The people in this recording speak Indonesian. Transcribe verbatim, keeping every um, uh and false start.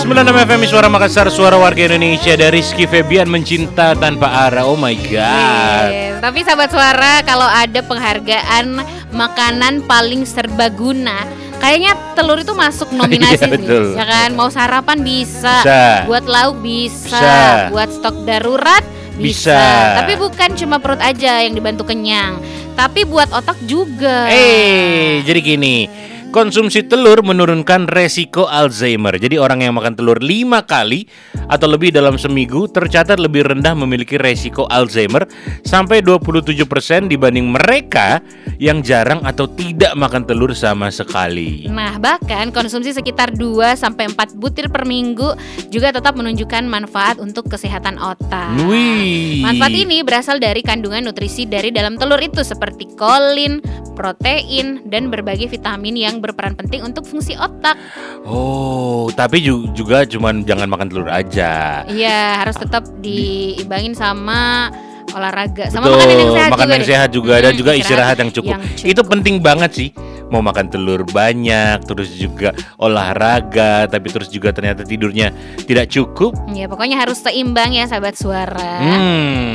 sembilan puluh enam F M Suara Makassar, suara warga Indonesia. Dari Rizky Febian, Mencinta Tanpa Arah. Oh my god. Yes. Tapi sahabat suara, kalau ada penghargaan makanan paling serbaguna, kayaknya telur itu masuk nominasi Iya, betul. sih, ya kan? Mau sarapan bisa, Bisa. buat lauk bisa, Bisa. buat stok darurat bisa. Bisa. Tapi bukan cuma perut aja yang dibantu kenyang, tapi buat otak juga. Eh, jadi gini. Konsumsi telur menurunkan resiko Alzheimer. Jadi orang yang makan telur lima kali atau lebih dalam seminggu tercatat lebih rendah memiliki resiko Alzheimer sampai dua puluh tujuh persen dibanding mereka yang jarang atau tidak makan telur sama sekali. Nah, bahkan konsumsi sekitar dua sampai empat butir per minggu juga tetap menunjukkan manfaat untuk kesehatan otak. Wih. Manfaat ini berasal dari kandungan nutrisi dari dalam telur itu seperti kolin, protein, dan berbagai vitamin yang berperan penting untuk fungsi otak. Oh, tapi ju- juga cuman jangan makan telur aja. Iya, harus tetap diimbangin sama olahraga, sama Betul, makanan yang sehat makanan juga yang deh. sehat juga dan Mm-mm, juga istirahat yang cukup. yang cukup. Itu penting banget sih. Mau makan telur banyak, terus juga olahraga, tapi terus juga ternyata tidurnya tidak cukup. Ya, pokoknya harus seimbang ya sahabat suara. Hmm.